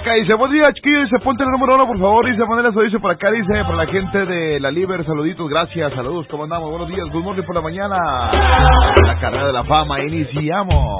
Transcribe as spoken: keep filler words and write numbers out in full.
acá, dice, buen día, chiquillo, dice, ponte el número uno, por favor, dice, Manela, eso dice por acá, dice, para la gente de la Liber, saluditos, gracias, saludos, ¿cómo andamos? Buenos días, good morning por la mañana. La carrera de la fama, iniciamos.